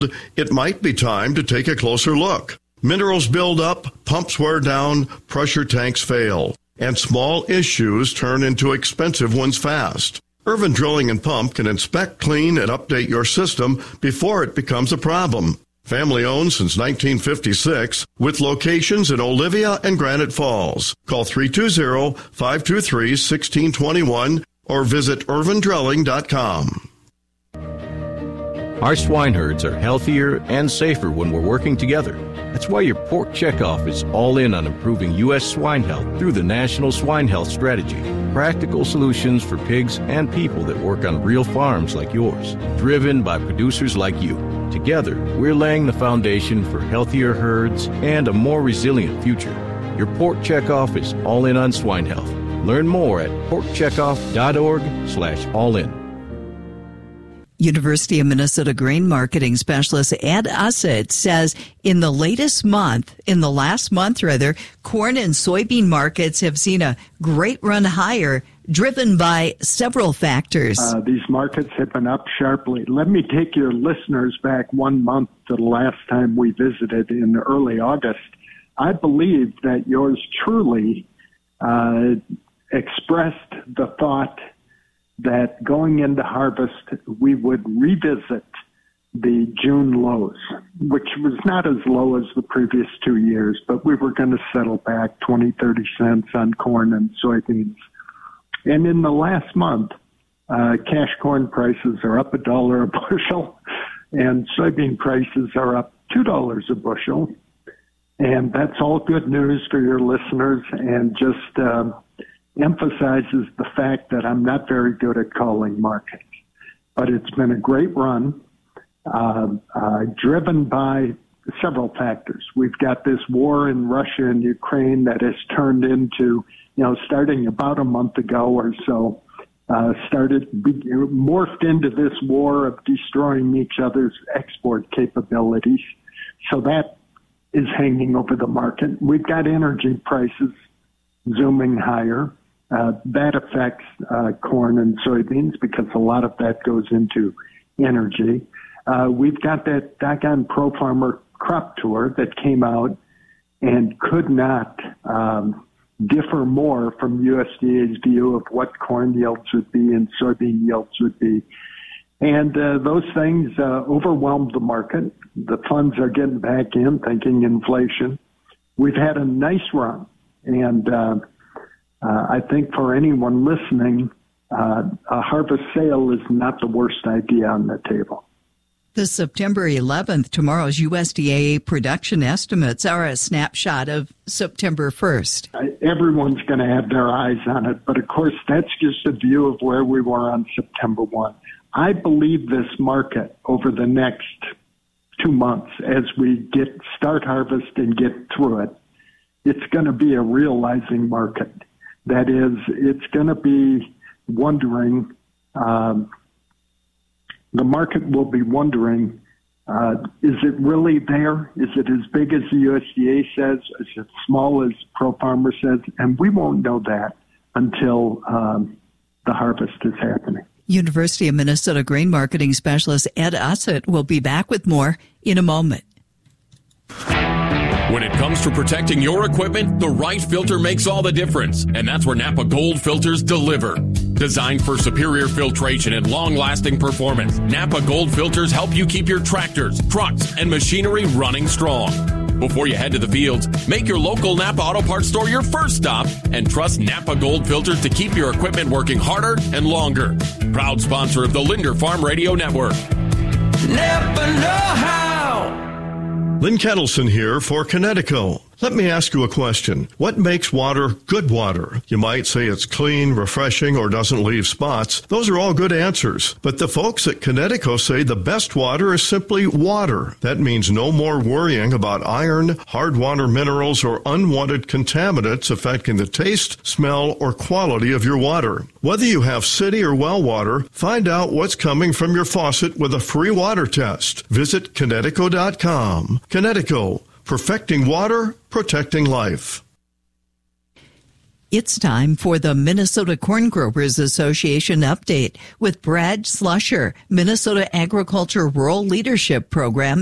it might be time to take a closer look. Minerals build up, pumps wear down, pressure tanks fail, and small issues turn into expensive ones fast. Irvin Drilling and Pump can inspect, clean, and update your system before it becomes a problem. Family owned since 1956, with locations in Olivia and Granite Falls. Call 320-523-1621 or visit irvindrilling.com. Our swine herds are healthier and safer when we're working together. That's why your Pork Checkoff is all in on improving U.S. swine health through the National Swine Health Strategy. Practical solutions for pigs and people that work on real farms like yours, driven by producers like you. Together, we're laying the foundation for healthier herds and a more resilient future. Your Pork Checkoff is all in on swine health. Learn more at porkcheckoff.org/all-in. University of Minnesota grain marketing specialist Ed Ussett says in the last month, corn and soybean markets have seen a great run higher, driven by several factors. These markets have been up sharply. Let me take your listeners back 1 month to the last time we visited in early August. I believe that yours truly expressed the thought that going into harvest, we would revisit the June lows, which was not as low as the previous 2 years, but we were going to settle back 20, 30 cents on corn and soybeans. And in the last month, cash corn prices are up $1 a bushel, and soybean prices are up $2 a bushel. And that's all good news for your listeners, and just emphasizes the fact that I'm not very good at calling markets. But it's been a great run, driven by several factors. We've got this war in Russia and Ukraine that has turned into, starting about a month ago or so, morphed into this war of destroying each other's export capabilities. So that is hanging over the market. We've got energy prices zooming higher. That affects corn and soybeans because a lot of that goes into energy. We've got that doggone Pro Farmer crop tour that came out and could not differ more from USDA's view of what corn yields would be and soybean yields would be. And those things overwhelmed the market. The funds are getting back in, thinking inflation. We've had a nice run, and I think for anyone listening, a harvest sale is not the worst idea on the table. The September 11th, tomorrow's USDA production estimates are a snapshot of September 1st. Everyone's going to have their eyes on it, but of course that's just a view of where we were on September 1. I believe this market over the next 2 months, as we start harvest and get through it, it's going to be a realizing market. That is, it's going to be wondering, the market will be wondering, is it really there? Is it as big as the USDA says? Is it small as Pro Farmer says? And we won't know that until the harvest is happening. University of Minnesota grain marketing specialist Ed Ussett will be back with more in a moment. When it comes to protecting your equipment, the right filter makes all the difference. And that's where Napa Gold filters deliver. Designed for superior filtration and long-lasting performance, Napa Gold filters help you keep your tractors, trucks, and machinery running strong. Before you head to the fields, make your local Napa Auto Parts store your first stop and trust Napa Gold filters to keep your equipment working harder and longer. Proud sponsor of the Linder Farm Radio Network. Napa know-how. Lynn Kettleson here for Connecticut. Let me ask you a question. What makes water good water? You might say it's clean, refreshing, or doesn't leave spots. Those are all good answers. But the folks at Connecticut say the best water is simply water. That means no more worrying about iron, hard water minerals, or unwanted contaminants affecting the taste, smell, or quality of your water. Whether you have city or well water, find out what's coming from your faucet with a free water test. Visit Connecticut.com. Connecticut. Perfecting water, protecting life. It's time for the Minnesota Corn Growers Association update with Brad Slusher, Minnesota Agriculture Rural Leadership Program